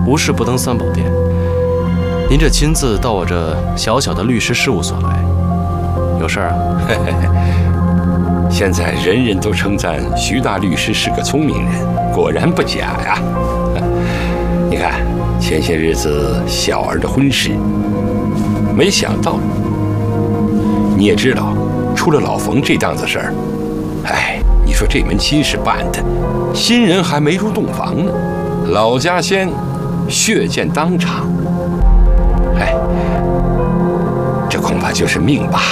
无事不登三宝殿。您这亲自到我这小小的律师事务所来，有事儿啊？ 现在人人都称赞徐大律师是个聪明人，果然不假呀。你看，前些日子小儿的婚事，没想到你也知道，出了老冯这档子事儿。哎，你说这门亲事办的，新人还没入洞房呢，老家先血溅当场。哎，这恐怕就是命吧。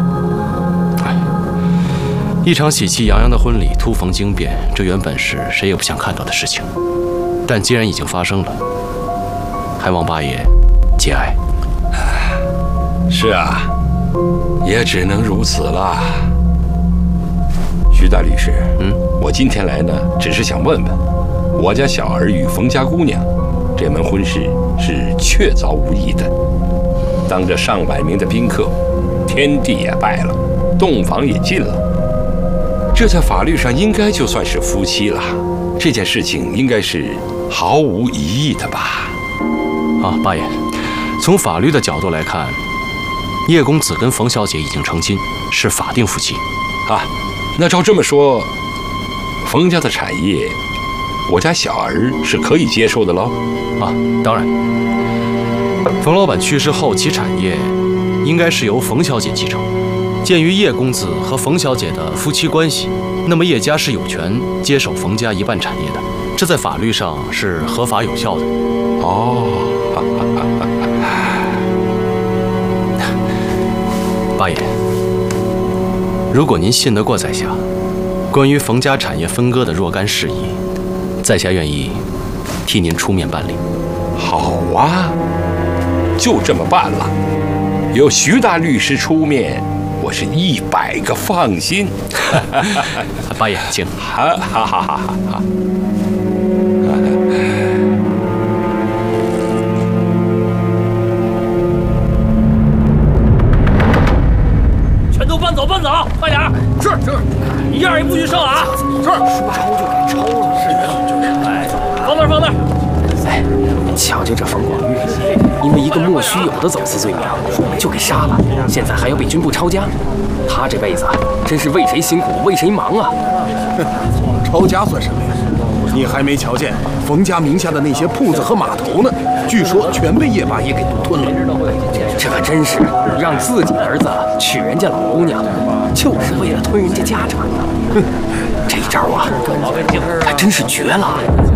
一场喜气洋洋的婚礼突逢惊变，这原本是谁也不想看到的事情，但既然已经发生了，还望八爷节哀。 是啊，也只能如此了。徐大律师，我今天来呢，只是想问问，我家小儿与冯家姑娘这门婚事是确凿无疑的，当着上百名的宾客，天地也拜了，洞房也进了。这在法律上应该就算是夫妻了，这件事情应该是毫无疑义的吧？ 啊，八爷，从法律的角度来看，叶公子跟冯小姐已经成亲，是法定夫妻。 啊，那照这么说，冯家的产业，我家小儿是可以接受的喽？ 啊，当然，冯老板去世后，其产业应该是由冯小姐继承。鉴于叶公子和冯小姐的夫妻关系，那么叶家是有权接手冯家一半产业的，这在法律上是合法有效的。 哦， 八爷，如果您信得过在下，关于冯家产业分割的若干事宜，在下愿意替您出面办理。 好啊，就这么办了。有徐大律师出面，我是100个放心。 八爷，请。 哈哈哈哈哈！ 全都搬走，搬走，快点！是，一样也不许剩啊！是，说抄就给抄了。是啊，就是。哎，放那儿，放那儿。 哎，瞧瞧这冯广玉，因为一个莫须有的走私罪名，就给杀了，现在还要被军部抄家。他这辈子真是为谁辛苦为谁忙啊！ 抄家算什么呀？你还没瞧见冯家名下的那些铺子和码头呢？据说全被叶八爷给独吞了。 这可真是让自己儿子娶人家老姑娘，就是为了吞人家家产。哼，这招啊，还真是绝了。